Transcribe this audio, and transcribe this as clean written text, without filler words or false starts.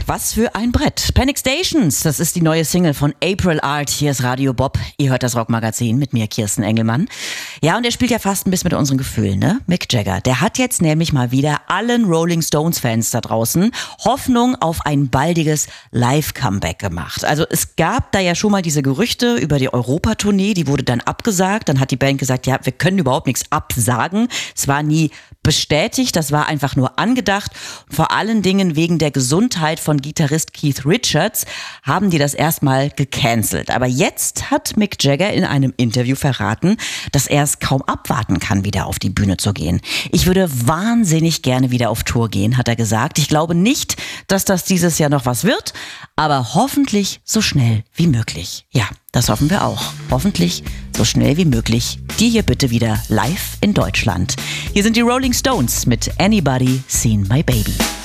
Was für ein Brett. Panic Stations, das ist die neue Single von April Art. Hier ist Radio Bob. Ihr hört das Rockmagazin mit mir, Kirsten Engelmann. Ja, und er spielt ja fast ein bisschen mit unseren Gefühlen, ne? Mick Jagger. Der hat jetzt nämlich mal wieder allen Rolling Stones-Fans da draußen Hoffnung auf ein baldiges Live-Comeback gemacht. Also es gab da ja schon mal diese Gerüchte über die Europatournee, die wurde dann abgesagt. Dann hat die Band gesagt, ja, wir können überhaupt nichts absagen. Es war nie bestätigt, das war einfach nur angedacht. Vor allen Dingen wegen der Gesundheit von Gitarrist Keith Richards haben die das erstmal gecancelt. Aber jetzt hat Mick Jagger in einem Interview verraten, dass er es kaum abwarten kann, wieder auf die Bühne zu gehen. Ich würde wahnsinnig gerne wieder auf Tour gehen, hat er gesagt. Ich glaube nicht, dass das dieses Jahr noch was wird, aber hoffentlich so schnell wie möglich. Ja, das hoffen wir auch. Hoffentlich so schnell wie möglich. Die hier bitte wieder live in Deutschland. Hier sind die Rolling Stones mit Anybody Seen My Baby.